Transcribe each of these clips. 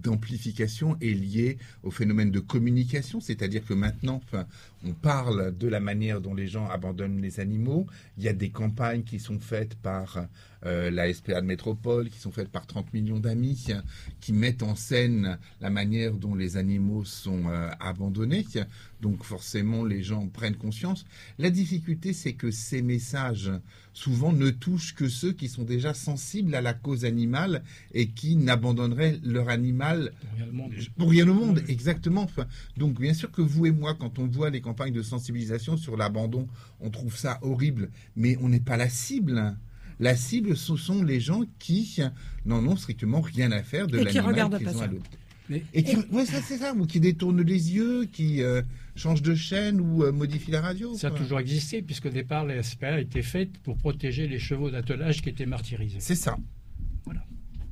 d'amplification est lié au phénomène de communication, c'est-à-dire que maintenant, on parle de la manière dont les gens abandonnent les animaux. Il y a des campagnes qui sont faites par la SPA de Métropole, qui sont faites par 30 millions d'amis, qui mettent en scène la manière dont les animaux sont abandonnés. Donc forcément, les gens prennent conscience. La difficulté, c'est que ces messages, souvent, ne touchent que ceux qui sont déjà sensibles à la cause animale et qui n'abandonneraient leur animal pour rien au monde. Exactement. Donc bien sûr que vous et moi, quand on voit les campagnes de sensibilisation sur l'abandon, on trouve ça horrible, mais on n'est pas la cible. La cible, ce sont les gens qui n'en ont strictement rien à faire de l'animal qu'ils ont adopté. C'est ça, ou qui détournent les yeux, qui changent de chaîne ou modifient la radio. Ça a toujours existé, puisqu'au départ, la SPA a été faite pour protéger les chevaux d'attelage qui étaient martyrisés. C'est ça. Voilà.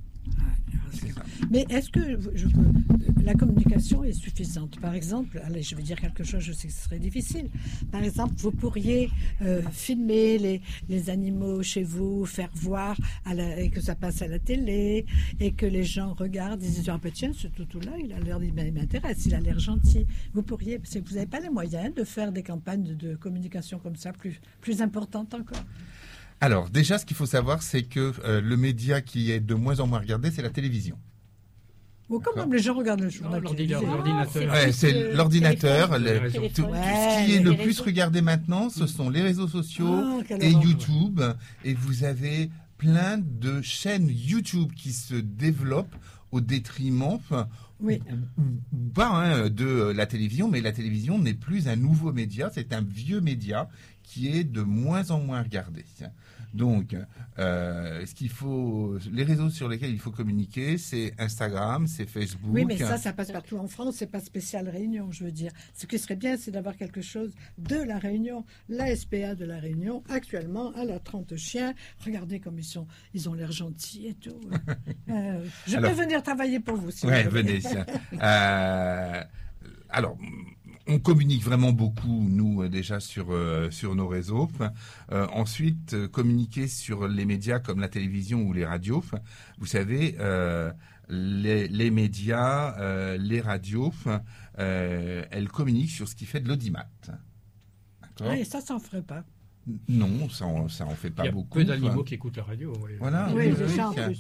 Mais est-ce que la communication est suffisante? Par exemple, allez, je vais dire quelque chose, je sais que ce serait difficile. Par exemple, vous pourriez filmer les animaux chez vous, faire voir et que ça passe à la télé et que les gens regardent, ils disent ah ben tiens, ce toutou-là, il a l'air, il m'intéresse, il a l'air gentil. Vous pourriez, parce que vous n'avez pas les moyens de faire des campagnes de communication comme ça plus importantes encore. Alors, déjà, ce qu'il faut savoir, c'est que le média qui est de moins en moins regardé, c'est la télévision. Bon, quand même, les gens regardent le journal. L'ordinateur. C'est l'ordinateur. Tout ce qui est le plus regardé maintenant, ce sont les réseaux sociaux et YouTube. Et vous avez plein de chaînes YouTube qui se développent au détriment de la télévision. Mais la télévision n'est plus un nouveau média, c'est un vieux média qui est de moins en moins regardé. Donc, les réseaux sur lesquels il faut communiquer, c'est Instagram, c'est Facebook. Oui, mais ça passe partout en France, c'est pas spécial Réunion, je veux dire. Ce qui serait bien, c'est d'avoir quelque chose de la Réunion. La SPA de la Réunion, actuellement, elle a 30 chiens. Regardez comme ils ont l'air gentils et tout. Je peux venir travailler pour vous, si vous voulez. Venez. Alors, on communique vraiment beaucoup, nous, déjà sur nos réseaux. Ensuite, communiquer sur les médias comme la télévision ou les radios. Vous savez, les médias, les radios, elles communiquent sur ce qui fait de l'audimat. D'accord. Et ça s'en ferait pas. Non, ça en fait pas beaucoup. Il y a peu d'animaux qui écoutent la radio. Voilà. Oui, c'est ça en plus.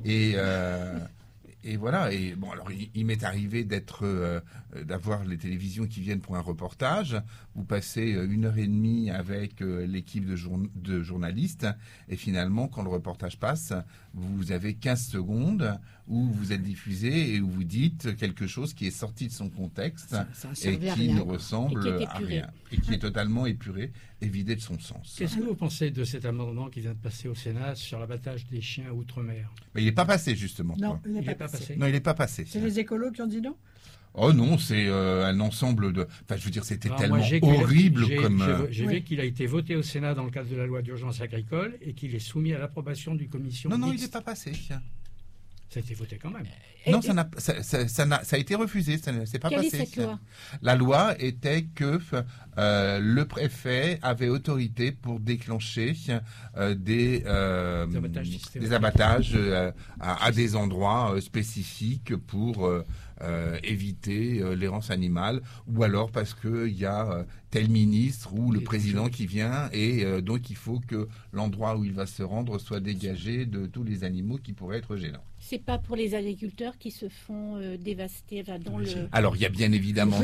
Et voilà. Et bon, alors il m'est arrivé d'avoir les télévisions qui viennent pour un reportage. Vous passez 1h30 avec l'équipe de journalistes, et finalement, quand le reportage passe, vous avez 15 secondes où vous êtes diffusé et où vous dites quelque chose qui est sorti de son contexte et qui ne ressemble à rien, et qui est totalement épuré et vidé de son sens. Qu'est-ce que vous pensez de cet amendement qui vient de passer au Sénat sur l'abattage des chiens outre-mer? Mais il n'est pas passé, justement. Non, il n'est pas passé. Non, il n'est pas passé. C'est les écolos qui ont dit non? Oh non, c'est un ensemble de... Enfin, je veux dire, c'était tellement horrible comme... J'ai vu qu'il a été voté au Sénat dans le cadre de la loi d'urgence agricole et qu'il est soumis à l'approbation du commission mixte. Non, il n'est pas passé. Ça a été voté quand même. Non, ça a été refusé, ça ne s'est pas passé. Quelle est cette loi ? La loi était que le préfet avait autorité pour déclencher des abattages à des endroits spécifiques pour éviter l'errance animale, ou alors parce qu'il y a tel ministre ou le président qui vient et donc il faut que l'endroit où il va se rendre soit dégagé de tous les animaux qui pourraient être gênants. C'est pas pour les agriculteurs qui se font dévaster, Alors il y a bien évidemment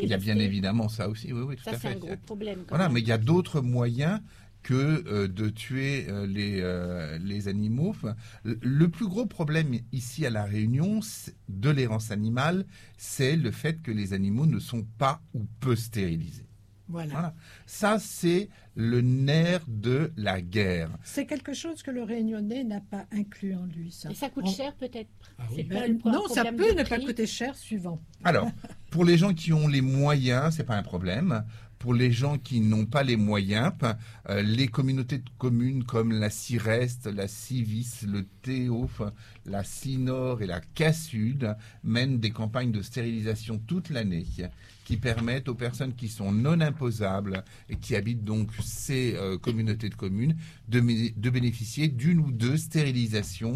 ça aussi, oui, tout à fait. Ça c'est un gros problème. Voilà, mais il y a d'autres moyens que de tuer les animaux. Le plus gros problème ici à La Réunion de l'errance animale, c'est le fait que les animaux ne sont pas ou peu stérilisés. Voilà. Ça, c'est le nerf de la guerre. C'est quelque chose que le Réunionnais n'a pas inclus en lui, ça. Et ça coûte cher, peut-être. Non, ça peut ne pas coûter cher, suivant. Alors, pour les gens qui ont les moyens, c'est pas un problème. Pour les gens qui n'ont pas les moyens, les communautés de communes comme la CIREST, la CIVIS, le Théo, la CINOR et la CASUD mènent des campagnes de stérilisation toute l'année qui permettent aux personnes qui sont non imposables et qui habitent donc ces communautés de communes de bénéficier d'une ou deux stérilisations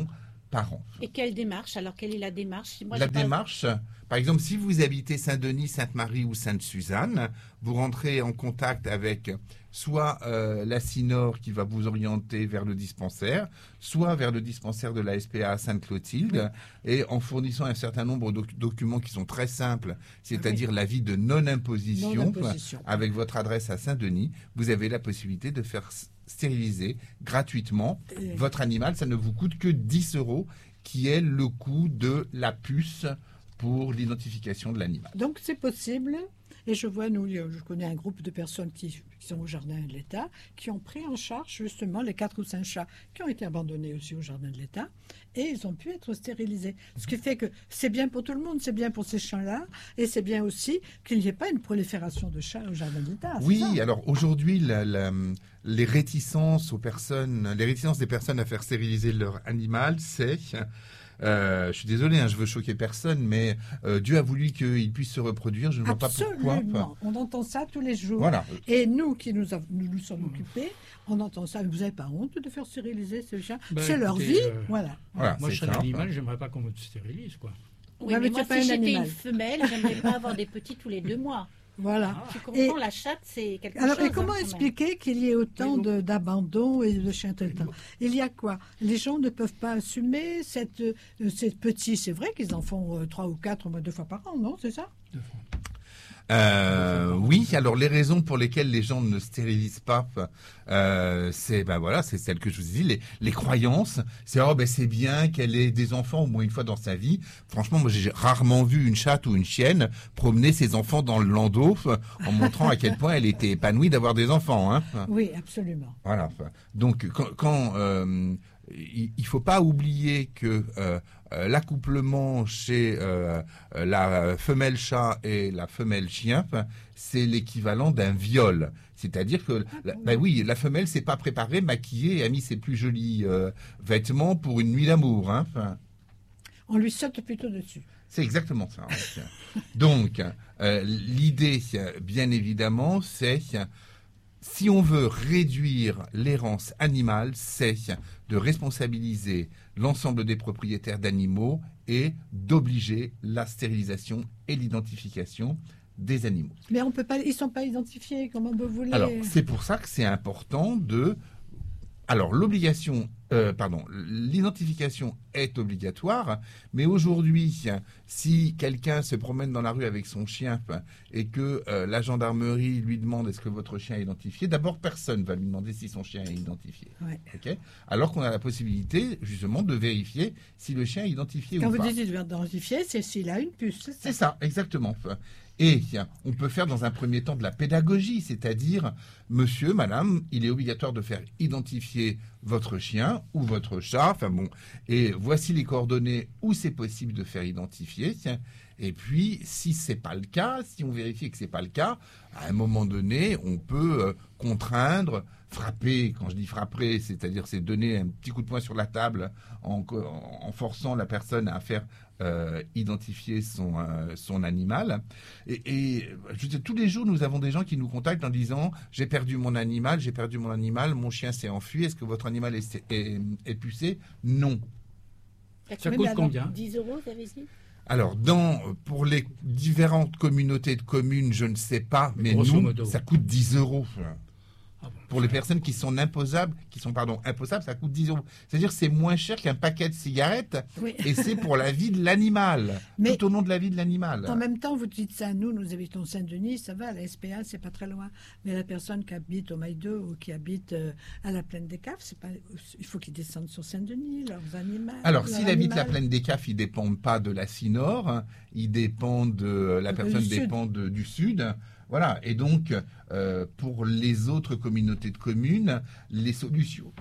par an. Et quelle démarche? Alors, quelle est la démarche? Moi, La j'ai pas- démarche, par exemple, si vous habitez Saint-Denis, Sainte-Marie ou Sainte-Suzanne, vous rentrez en contact avec soit la SINOR qui va vous orienter vers le dispensaire, soit vers le dispensaire de la SPA à Sainte-Clotilde, et en fournissant un certain nombre de documents qui sont très simples, c'est-à-dire l'avis de non-imposition, Non-imposition. avec votre adresse à Saint-Denis, vous avez la possibilité de faire stériliser gratuitement votre animal. Ça ne vous coûte que 10 €, qui est le coût de la puce pour l'identification de l'animal. Donc c'est possible. Et je vois, je connais un groupe de personnes qui sont au Jardin de l'État, qui ont pris en charge justement les 4 ou 5 chats qui ont été abandonnés aussi au Jardin de l'État, et ils ont pu être stérilisés. Ce qui fait que c'est bien pour tout le monde, c'est bien pour ces chats-là, et c'est bien aussi qu'il n'y ait pas une prolifération de chats au Jardin de l'État. c'est Oui, ça. alors aujourd'hui, les réticences des personnes à faire stériliser leur animal, c'est... je suis désolé, je veux choquer personne, mais Dieu a voulu qu'il puisse se reproduire. Je ne vois pas pourquoi. Absolument. On entend ça tous les jours. Voilà. Et nous qui nous sommes occupés, on entend ça. Vous n'avez pas honte de faire stériliser ces chiens? Ben, C'est leur écoutez, vie. Voilà. Voilà, Moi, c'est je suis un simple. animal, j'aimerais pas qu'on me stérilise, quoi. Oui, Ouais, mais mais moi, t'es pas si un j'étais animal. une femelle, j'aimerais pas avoir des petits tous les 2 mois. Voilà. Tu comprends, la chatte, c'est quelque Alors, chose. et comment quand même. expliquer qu'il y ait autant Oui, d'abandon et de chiens traitants? Il y a quoi? Les gens ne peuvent pas assumer ces petits. C'est vrai qu'ils en font 3 ou 4 au moins 2 fois par an, non? C'est ça? Oui, alors les raisons pour lesquelles les gens ne stérilisent pas, c'est celle que je vous ai dit, les croyances. C'est c'est bien qu'elle ait des enfants au moins une fois dans sa vie. Franchement, moi j'ai rarement vu une chatte ou une chienne promener ses enfants dans le landau en montrant à quel point elle était épanouie d'avoir des enfants. Hein. Oui, absolument. Voilà. Donc quand il faut pas oublier que l'accouplement chez la femelle chat et la femelle chien, c'est l'équivalent d'un viol. C'est-à-dire que, la femelle s'est pas préparée, maquillée et a mis ses plus jolis vêtements pour une nuit d'amour. Hein. On lui saute plutôt dessus. C'est exactement ça. Donc, l'idée, bien évidemment, c'est... Si on veut réduire l'errance animale, c'est de responsabiliser l'ensemble des propriétaires d'animaux et d'obliger la stérilisation et l'identification des animaux. Mais on peut pas, ils sont pas identifiés, comment vous voulez. Alors, c'est pour ça que c'est important de... Alors, l'identification est obligatoire, mais aujourd'hui, si quelqu'un se promène dans la rue avec son chien et que la gendarmerie lui demande est-ce que votre chien est identifié, d'abord, personne va lui demander si son chien est identifié. Ouais. Okay, alors qu'on a la possibilité, justement, de vérifier si le chien est identifié Quand ou vous pas. dites identifier, c'est s'il a une puce. C'est ça, exactement. Et on peut faire dans un premier temps de la pédagogie, c'est-à-dire, monsieur, madame, il est obligatoire de faire identifier votre chien ou votre chat, et voici les coordonnées où c'est possible de faire identifier. Et puis, si c'est pas le cas, si on vérifie que c'est pas le cas, à un moment donné, on peut contraindre, frapper. Quand je dis frapper, c'est-à-dire c'est donner un petit coup de poing sur la table en forçant la personne à faire identifier son animal. Et je veux dire, tous les jours, nous avons des gens qui nous contactent en disant « J'ai perdu mon animal, mon chien s'est enfui, est-ce que votre animal est pucé ?» Non. Ça Oui, coûte mais alors, combien? 10 €, vous avez dit? Alors, pour les différentes communautés de communes, je ne sais pas, mais Grosso nous, modo. ça coûte 10 €. Ah bon, Pour les personnes qui sont imposables, ça coûte 10 €. C'est-à-dire c'est moins cher qu'un paquet de cigarettes, Oui. et c'est pour la vie de l'animal, Mais- tout au long de la vie de l'animal. En même temps, vous dites ça, nous habitons Saint-Denis, ça va, la SPA, c'est pas très loin. Mais la personne qui habite au Maïdo ou qui habite à la Plaine des Caves, il faut qu'ils descendent sur Saint-Denis, leurs animaux. Alors, s'il habite la Plaine des Caves, ils ne dépendent pas de la SINOR, il dépend la personne dépend du Sud. Voilà, et donc, pour les autres communautés de communes, les solutions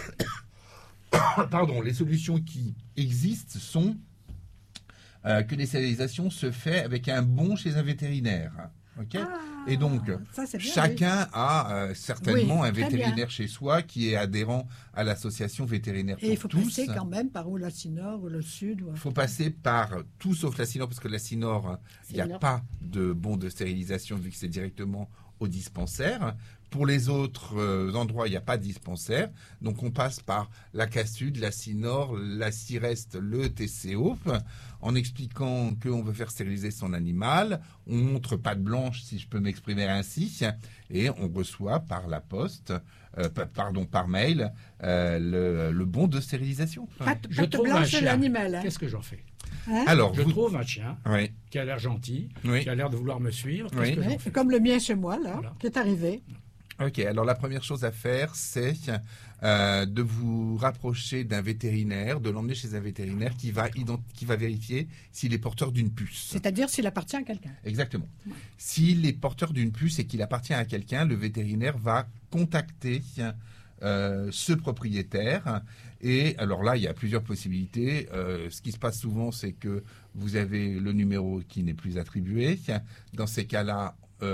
qui existent sont que les stérilisations se fait avec un bon chez un vétérinaire. Okay, et donc, ça, c'est bien, chacun a certainement Oui, un très vétérinaire bien. chez soi qui est adhérent à l'association vétérinaire Et il pour faut tous. passer quand même par où la Nord ou le Sud. Il faut passer par tout sauf la SINOR, parce que la SINOR, il n'y a SINOR. pas de bon de stérilisation vu que c'est directement au dispensaire. Pour les autres endroits, il n'y a pas de dispensaire. Donc, on passe par la CASUD, la CINOR, la CIREST, le TCO, en expliquant qu'on veut faire stériliser son animal. On montre patte blanche, si je peux m'exprimer ainsi, et on reçoit par la poste, par mail, le bon de stérilisation. Patte Je trouve un blanche de chien. l'animal. Hein. Qu'est-ce que j'en fais? Hein? Alors, Je trouve un chien Oui, qui a l'air gentil, Oui. qui a l'air de vouloir me suivre. Oui. Qu'est-ce que j'en Ouais, fais? comme le mien chez moi, là, Voilà. qui est arrivé. ok. Alors, la première chose à faire, c'est de vous rapprocher d'un vétérinaire, de l'emmener chez un vétérinaire qui va vérifier s'il est porteur d'une puce. C'est-à-dire s'il appartient à quelqu'un. Exactement. S'il est porteur d'une puce et qu'il appartient à quelqu'un, le vétérinaire va contacter ce propriétaire. Et alors là, il y a plusieurs possibilités. Ce qui se passe souvent, c'est que vous avez le numéro qui n'est plus attribué. Dans ces cas-là,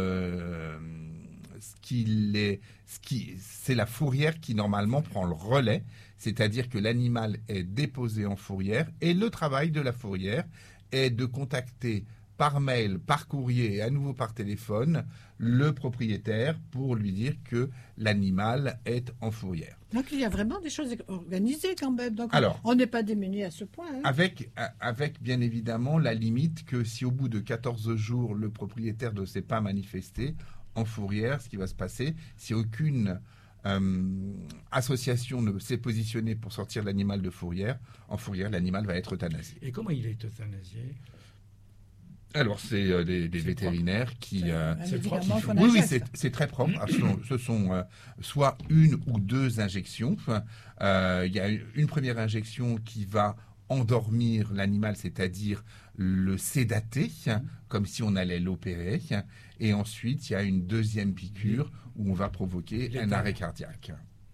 c'est la fourrière qui normalement prend le relais, c'est-à-dire que l'animal est déposé en fourrière et le travail de la fourrière est de contacter par mail, par courrier et à nouveau par téléphone le propriétaire pour lui dire que l'animal est en fourrière. Donc il y a vraiment des choses organisées quand même. Donc Alors, on n'est pas démunis à ce point. Hein. Avec bien évidemment la limite que si au bout de 14 jours le propriétaire ne s'est pas manifesté en fourrière, ce qui va se passer, si aucune association ne s'est positionnée pour sortir l'animal de fourrière, en fourrière l'animal va être euthanasié. Et comment il est euthanasié? Alors c'est des vétérinaires qui... c'est propre. Médicament qu'on Oui, achète. c'est très propre. Ce sont soit une ou deux injections. Il y a une première injection qui va endormir l'animal, c'est-à-dire le sédater, comme si on allait l'opérer. Et ensuite, il y a une deuxième piqûre où on va provoquer un arrêt cardiaque.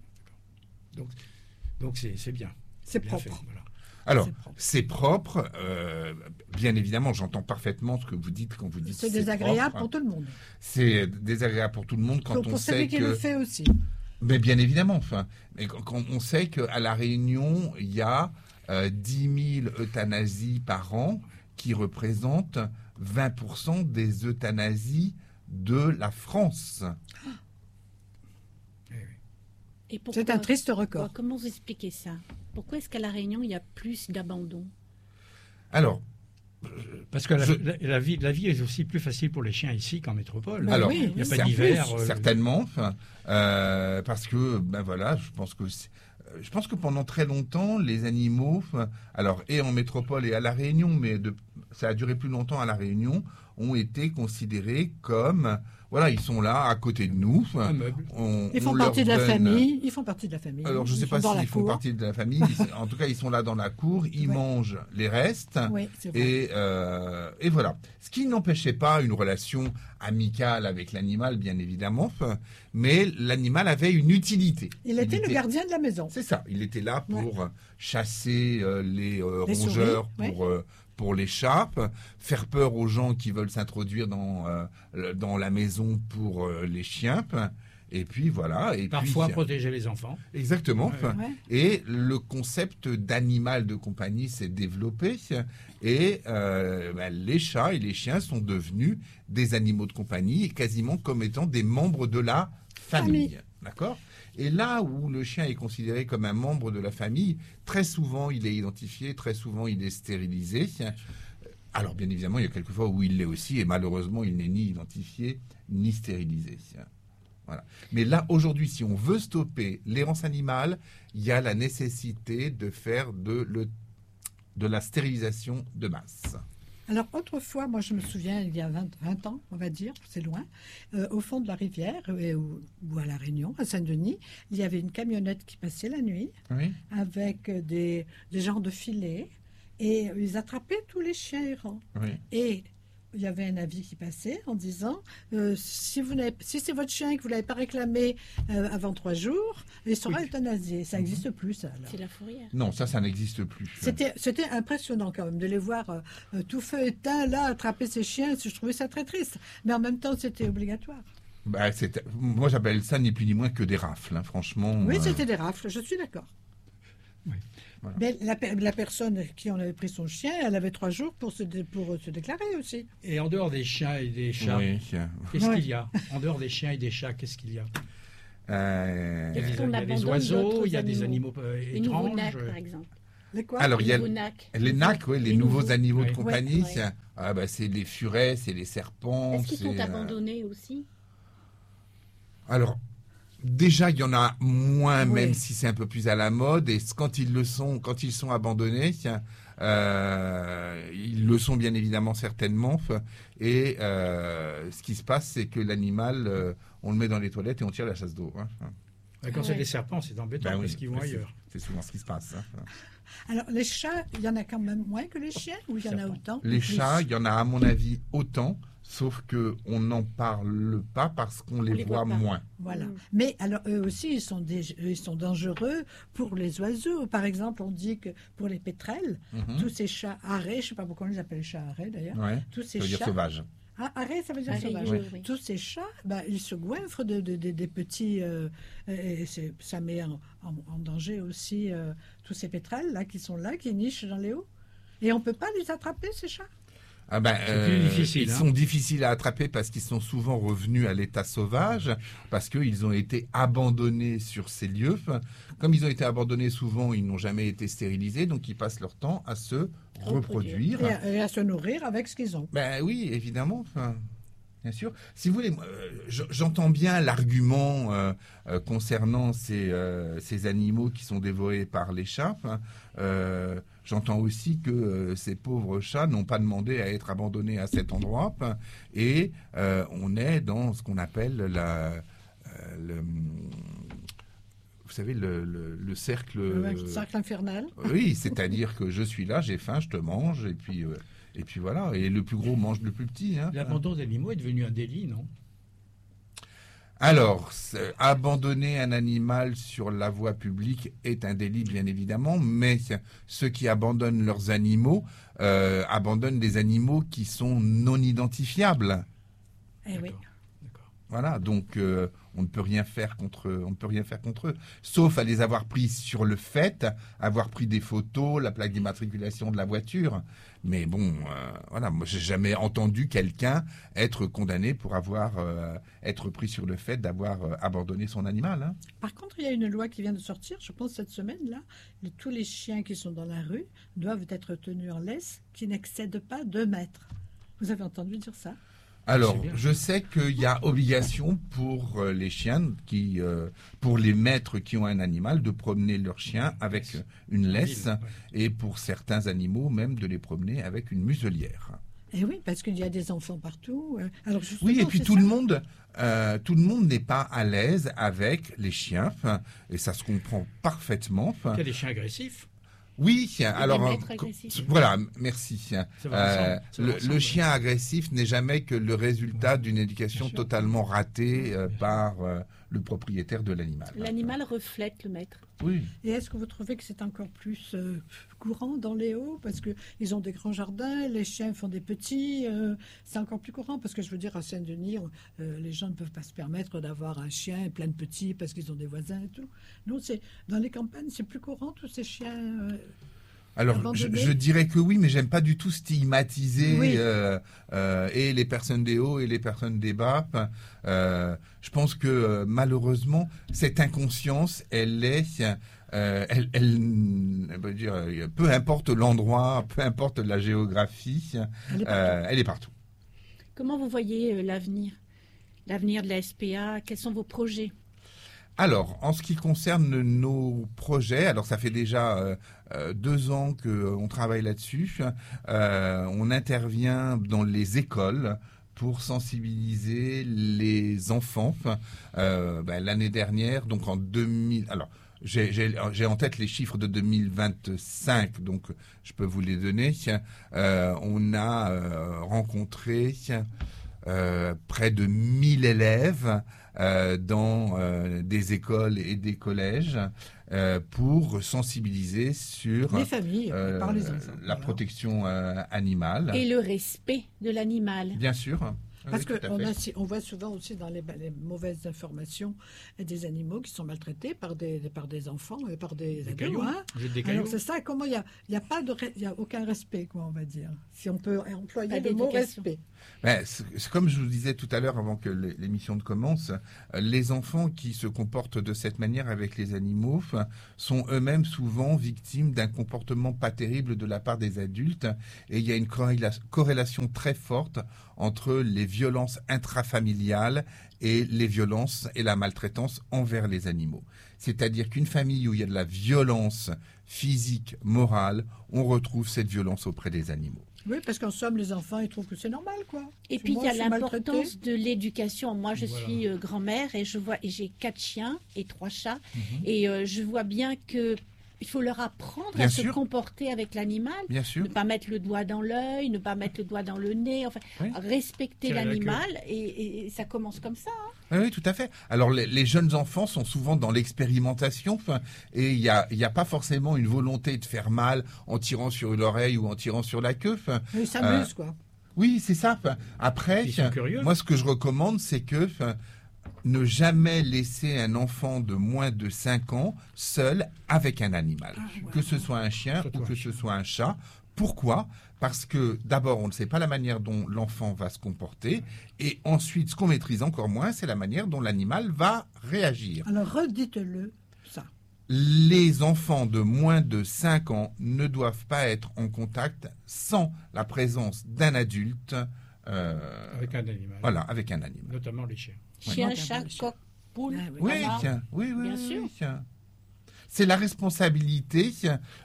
Donc c'est bien. C'est Bien propre. fait, voilà. Alors, C'est propre. c'est propre. Bien évidemment, j'entends parfaitement ce que vous dites quand vous dites C'est que désagréable propre. pour tout le monde. C'est désagréable pour tout le monde quand Pour on celui sait qui que... le fait aussi. Mais bien évidemment, mais quand on sait qu'à La Réunion, il y a 10 000 euthanasies par an qui représentent 20% des euthanasies de la France. Et pourquoi, C'est un triste record. Comment vous expliquez ça? Pourquoi est-ce qu'à La Réunion, il y a plus d'abandon? Alors, Parce que Je- la vie est aussi plus facile pour les chiens ici qu'en métropole. Ben alors, oui, il n'y a c'est pas un d'hiver. plus, certainement, parce que, ben voilà, je pense que pendant très longtemps, les animaux, alors et en métropole et à La Réunion, mais ça a duré plus longtemps à La Réunion, ont été considérés comme, voilà, ils sont là à côté de nous. Un meuble. Ils font on leur partie de la donne- famille. Ils font partie de la famille. Alors, je ne sais Ils pas sont dans la s'ils font cour. partie de la famille. En tout cas, ils sont là dans la cour, ils Ouais. mangent les restes. Oui, c'est vrai. Et voilà. Ce qui n'empêchait pas une relation amicale avec l'animal, bien évidemment, mais l'animal avait une utilité. Il était le gardien de la maison. C'est ça. Il était là pour chasser les Les rongeurs, souris, pour les chats, faire peur aux gens qui veulent s'introduire dans la maison pour les chiens. Et puis voilà. Et Parfois puis, protéger les enfants. exactement. Ouais. Ouais. Et le concept d'animal de compagnie s'est développé et les chats et les chiens sont devenus des animaux de compagnie, quasiment comme étant des membres de la famille. D'accord ? Et là où le chien est considéré comme un membre de la famille, très souvent il est identifié, très souvent il est stérilisé. Alors bien évidemment, il y a quelques fois où il l'est aussi et malheureusement il n'est ni identifié ni stérilisé. Voilà. Mais là, aujourd'hui, si on veut stopper l'errance animale, il y a la nécessité de faire de la stérilisation de masse. Alors autrefois, moi je me souviens, il y a 20 ans, on va dire, c'est loin, au fond de la rivière, ou à La Réunion, à Saint-Denis, il y avait une camionnette qui passait la nuit Oui. avec des gens de filet et ils attrapaient tous les chiens errants. Oui. Et il y avait un avis qui passait en disant si c'est votre chien et que vous ne l'avez pas réclamé avant 3 jours, il sera Oui. euthanasié. Ça n'existe plus, ça. alors. C'est la fourrière. Non, ça n'existe plus. C'était impressionnant quand même de les voir tout feu éteint là, attraper ces chiens. Je trouvais ça très triste. Mais en même temps, c'était obligatoire. Moi, j'appelle ça ni plus ni moins que des rafles, hein, franchement. Oui, c'était des rafles, je suis d'accord. Oui. Voilà. Mais la personne qui en avait pris son chien, elle avait 3 jours pour se déclarer aussi. Et en dehors des chiens et des chats, Oui. qu'est-ce Ouais. qu'il y a? En dehors des chiens et des chats, qu'est-ce qu'il y a? Il y a Est-ce des, qu'on il y a des abandonne oiseaux, d'autres il y a des animaux? animaux Les nouveaux étranges. nacs, par exemple. Les quoi? Alors, il y a Les nouveaux nacs. les nacs, oui, les nouveaux animaux de Ouais. compagnie. Ouais. Ah, bah, c'est les furets, c'est les serpents. Est-ce qu'ils sont c'est, abandonnés aussi? Alors, déjà, il y en a moins, Oui. même si c'est un peu plus à la mode. Et quand ils sont abandonnés, ils le sont bien évidemment certainement. Et ce qui se passe, c'est que l'animal, on le met dans les toilettes et on tire la chasse d'eau. Hein. Quand Ah c'est ouais. des serpents, c'est embêtant Ben oui, parce qu'ils vont c'est- ailleurs. C'est souvent ce qui se passe. Hein. Alors, les chats, il y en a quand même moins que les chiens, ou il y en a Serpent. autant? Les Ou plus? chats, il y en a à mon avis autant, sauf que on n'en parle pas parce qu'on les les voit voit pas. moins. Voilà. Mm. Mais alors, eux aussi, ils sont dangereux pour les oiseaux. Par exemple, on dit que pour les pétrels, Mhm. tous ces chats arrêts, je ne sais pas pourquoi on les appelle les chats arrêts d'ailleurs, Ouais. tous ces Ça veut dire chats. sauvage. Ah, arrêt, ça veut dire Arrêt, sauvage. oui. Tous ces chats, ils se goinfrent des petits. Et ça met en danger aussi tous ces pétrels là qui sont là, qui nichent dans les hauts. Et on ne peut pas les attraper, ces chats? Ah ben, C'est plus difficile, ils hein. sont difficiles à attraper parce qu'ils sont souvent revenus à l'état sauvage, parce qu'ils ont été abandonnés sur ces lieux. Comme ils ont été abandonnés souvent, ils n'ont jamais été stérilisés, donc ils passent leur temps à se reproduire. Et à se nourrir avec ce qu'ils ont. Ben oui, évidemment. Bien sûr. Si vous voulez, moi, j'entends bien l'argument concernant ces animaux qui sont dévorés par les chats. J'entends aussi que ces pauvres chats n'ont pas demandé à être abandonnés à cet endroit. Et on est dans ce qu'on appelle vous savez, le cercle... Le cercle infernal. Oui, c'est-à-dire que je suis là, j'ai faim, je te mange, et puis voilà. Et le plus gros mange le plus petit. Hein. L'abandon d'animaux est devenu un délit, non? Alors, abandonner un animal sur la voie publique est un délit, bien évidemment, mais ceux qui abandonnent leurs animaux abandonnent des animaux qui sont non identifiables. Eh oui. D'accord. Voilà, donc on ne peut rien faire contre eux, sauf à les avoir pris sur le fait, avoir pris des photos, la plaque d'immatriculation de la voiture. Mais bon, voilà, moi j'ai jamais entendu quelqu'un être condamné pour être pris sur le fait d'avoir abandonné son animal. Hein. Par contre, il y a une loi qui vient de sortir, je pense cette semaine-là. Tous les chiens qui sont dans la rue doivent être tenus en laisse qui n'excèdent pas 2 mètres. Vous avez entendu dire ça? Alors, C'est bien. je sais qu'il y a obligation pour les chiens, pour les maîtres qui ont un animal, de promener leur chien avec une laisse, Ouais. et pour certains animaux même de les promener avec une muselière. Eh oui, parce qu'il y a des enfants partout. Alors justement, Oui, et puis c'est tout ça. le monde n'est pas à l'aise avec les chiens, et ça se comprend parfaitement. Il y a des chiens agressifs. Oui, alors maîtres agressifs. voilà, merci. Ça va ensemble, ça va Le ensemble. chien agressif n'est jamais que le résultat d'une éducation Bien sûr. totalement ratée par le propriétaire de l'animal. L'animal reflète le maître. Oui. Et est-ce que vous trouvez que c'est encore plus courant dans les hauts? Parce qu'ils ont des grands jardins, les chiens font des petits. C'est encore plus courant parce que je veux dire, à Saint-Denis, les gens ne peuvent pas se permettre d'avoir un chien plein de petits parce qu'ils ont des voisins et tout. Nous, dans les campagnes, c'est plus courant, tous ces chiens. Alors, Abandonné. je dirais que oui, mais j'aime pas du tout stigmatiser Oui. et les personnes des hauts et les personnes des bas. Je pense que malheureusement, cette inconscience, elle veut dire, peu importe l'endroit, peu importe la géographie, Elle est partout. elle est partout. Comment vous voyez l'avenir? L'avenir de la SPA? Quels sont vos projets? Alors, en ce qui concerne nos projets, alors ça fait déjà 2 ans qu'on travaille là-dessus. On intervient dans les écoles pour sensibiliser les enfants. L'année dernière, donc en 2000... Alors, j'ai en tête les chiffres de 2025, donc je peux vous les donner. On a rencontré près de 1000 élèves dans des écoles et des collèges pour sensibiliser sur Les familles, par les enfants. la Voilà. protection animale. Et le respect de l'animal. Bien sûr. Parce Oui, tout à fait. qu'on voit souvent aussi dans les mauvaises informations des animaux qui sont maltraités par des enfants et par des Des ados. cailloux. Hein. Jette des Alors cailloux. c'est ça, comment il y a aucun respect, quoi, on va dire, si on peut employer Pas le mot d'éducation. respect. Ben, c'est comme je vous disais tout à l'heure avant que l'émission ne commence, les enfants qui se comportent de cette manière avec les animaux sont eux-mêmes souvent victimes d'un comportement pas terrible de la part des adultes, et il y a une corrélation très forte entre les violences intrafamiliales et les violences et la maltraitance envers les animaux. C'est-à-dire qu'une famille où il y a de la violence physique, morale, on retrouve cette violence auprès des animaux. Oui, parce qu'en somme, les enfants, ils trouvent que c'est normal, quoi. Et puis il y a l'importance de l'éducation. Moi, je suis grand-mère et j'ai 4 chiens et 3 chats. Et je vois bien que il faut leur apprendre à se comporter avec l'animal. Bien sûr. Ne pas mettre le doigt dans l'œil, ne pas mettre le doigt dans le nez. Enfin, respecter l'animal. Et ça commence comme ça. Hein. Oui, tout à fait. Alors, les jeunes enfants sont souvent dans l'expérimentation, et il y a pas forcément une volonté de faire mal en tirant sur l'oreille ou en tirant sur la queue. Ils s'amusent, quoi. Oui, c'est ça. Après, moi, ce que je recommande, c'est que ne jamais laisser un enfant de moins de 5 ans seul avec un animal, que ce soit un chien ou que ce soit un chat. Pourquoi ? Parce que d'abord, on ne sait pas la manière dont l'enfant va se comporter, et ensuite, ce qu'on maîtrise encore moins, c'est la manière dont l'animal va réagir. Alors, redites-le, ça. Les enfants de moins de 5 ans ne doivent pas être en contact sans la présence d'un adulte. Avec un animal. Voilà, avec un animal. Notamment les chiens. Chien, chat, coq, poule. Oui, bien sûr. C'est la responsabilité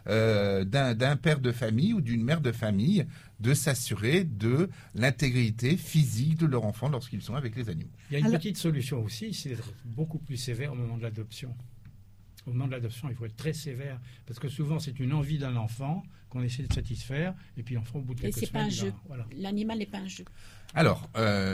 d'un père de famille ou d'une mère de famille de s'assurer de l'intégrité physique de leur enfant lorsqu'ils sont avec les animaux. Il y a une petite solution aussi, c'est d'être beaucoup plus sévère au moment de l'adoption. Au moment de l'adoption, il faut être très sévère, parce que souvent c'est une envie d'un enfant qu'on essaie de satisfaire, et puis l'enfant, au bout de quelques semaines... Et c'est pas un jeu. Voilà. L'animal n'est pas un jeu. Alors,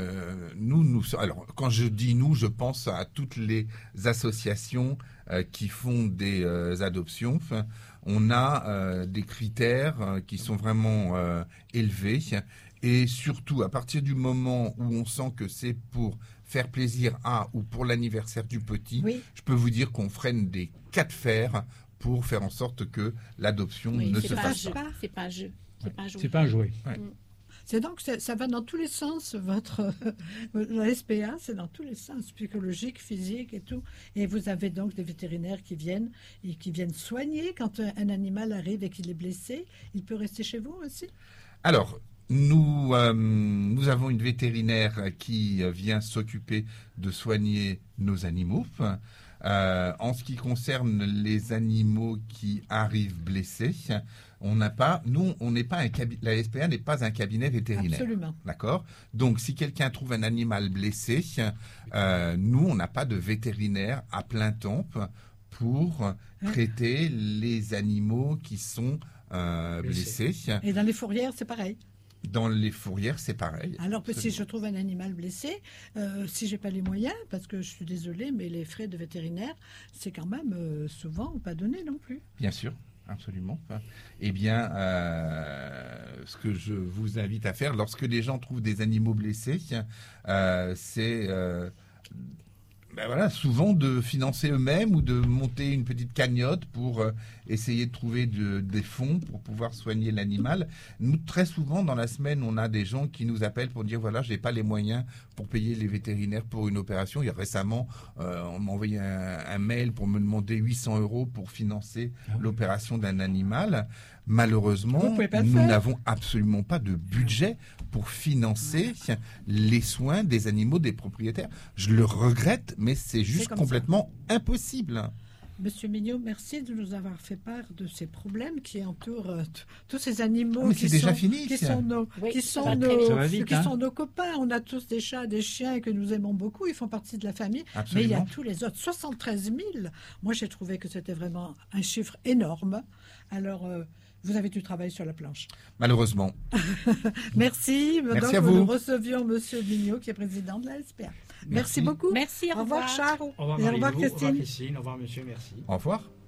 alors, quand je dis nous, je pense à toutes les associations qui font des adoptions. On a des critères qui sont vraiment élevés, et surtout à partir du moment où on sent que c'est pour faire plaisir à ou pour l'anniversaire du petit, je peux vous dire qu'on freine des cas de fer pour faire en sorte que l'adoption ne se fasse pas. C'est pas un jeu. C'est pas un jouet. Ouais. C'est donc, ça va dans tous les sens, la SPA, c'est dans tous les sens, psychologique, physique et tout. Et vous avez donc des vétérinaires qui viennent soigner quand un animal arrive et qu'il est blessé. Il peut rester chez vous aussi ? Alors, nous avons une vétérinaire qui vient s'occuper de soigner nos animaux. En ce qui concerne les animaux qui arrivent blessés, la SPA n'est pas un cabinet vétérinaire. Absolument. D'accord ? Donc, si quelqu'un trouve un animal blessé, nous, on n'a pas de vétérinaire à plein temps pour traiter les animaux qui sont blessés. Et dans les fourrières, c'est pareil. Dans les fourrières, c'est pareil. Alors, si je trouve un animal blessé, si j'ai pas les moyens, parce que je suis désolée, mais les frais de vétérinaire, c'est quand même souvent pas donné non plus. Bien sûr, absolument. Eh bien, ce que je vous invite à faire, lorsque les gens trouvent des animaux blessés, c'est souvent de financer eux-mêmes ou de monter une petite cagnotte pour essayer de trouver des fonds pour pouvoir soigner l'animal. Nous, très souvent, dans la semaine, on a des gens qui nous appellent pour dire, voilà, j'ai pas les moyens pour payer les vétérinaires pour une opération. Il y a récemment, on m'a envoyé un mail pour me demander 800 € pour financer l'opération d'un animal. Malheureusement, nous n'avons absolument pas de budget pour financer les soins des animaux des propriétaires. Je le regrette, mais c'est juste complètement impossible. Monsieur Mignot, merci de nous avoir fait part de ces problèmes qui entourent tous ces animaux qui sont nos copains. On a tous des chats, des chiens que nous aimons beaucoup. Ils font partie de la famille. Absolument. Mais il y a tous les autres. 73 000. Moi, j'ai trouvé que c'était vraiment un chiffre énorme. Alors, vous avez du travail sur la planche. Malheureusement. Merci. Merci donc, à vous. Nous recevions Monsieur Mignot, qui est président de la SPA. Merci beaucoup. Merci, au revoir Charles. Au revoir, Et au revoir Christine. Au revoir Christine, au revoir monsieur, merci. Au revoir.